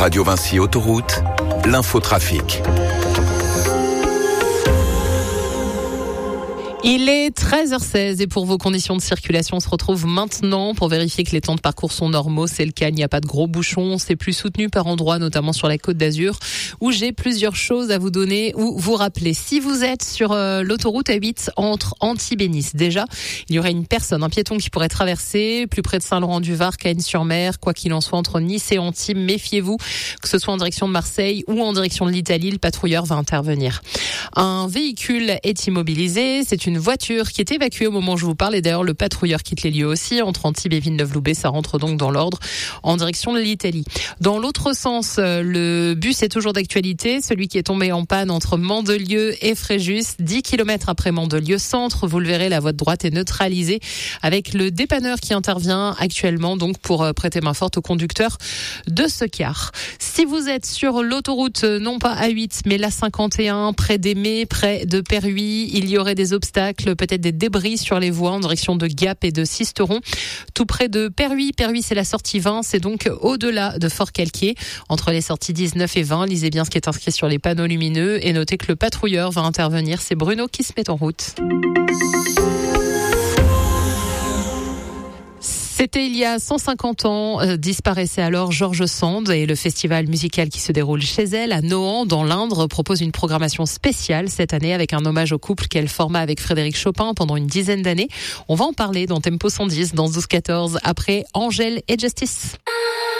Radio Vinci Autoroute, l'infotrafic. Il est 13h16 et pour vos conditions de circulation, on se retrouve maintenant pour vérifier que les temps de parcours sont normaux. C'est le cas, il n'y a pas de gros bouchons. C'est plus soutenu par endroits, notamment sur la Côte d'Azur, où j'ai plusieurs choses à vous donner ou vous rappeler. Si vous êtes sur l'autoroute A8 entre Antibes et Nice, déjà, il y aurait une personne, un piéton qui pourrait traverser plus près de Saint-Laurent-du-Var, Cagnes-sur-Mer. Quoi qu'il en soit, entre Nice et Antibes, méfiez-vous, que ce soit en direction de Marseille ou en direction de l'Italie, le patrouilleur va intervenir. Un véhicule est immobilisé, c'est une voiture qui est évacuée au moment où je vous parle et d'ailleurs le patrouilleur quitte les lieux aussi. Entre Antibes et Villeneuve-Loubet, ça rentre donc dans l'ordre en direction de l'Italie. Dans l'autre sens, le bus est toujours d'actualité, celui qui est tombé en panne entre Mandelieu et Fréjus, 10 km après Mandelieu centre. Vous le verrez, la voie de droite est neutralisée avec le dépanneur qui intervient actuellement donc pour prêter main forte au conducteur de ce car. Si vous êtes sur l'autoroute, non pas A8 mais la 51 près d'Aimé, près de Perhuis, il y aurait des obstacles, peut-être des débris sur les voies en direction de Gap et de Sisteron. Tout près de Perhuis. Perhuis, c'est la sortie 20, c'est donc au-delà de Fort-Calquier. Entre les sorties 19 et 20, lisez bien ce qui est inscrit sur les panneaux lumineux et notez que le patrouilleur va intervenir. C'est Bruno qui se met en route. C'était il y a 150 ans, disparaissait alors George Sand et le festival musical qui se déroule chez elle à Nohant dans l'Indre propose une programmation spéciale cette année avec un hommage au couple qu'elle forma avec Frédéric Chopin pendant une dizaine d'années. On va en parler dans Tempo 110 dans 12-14 après Angèle et Justice.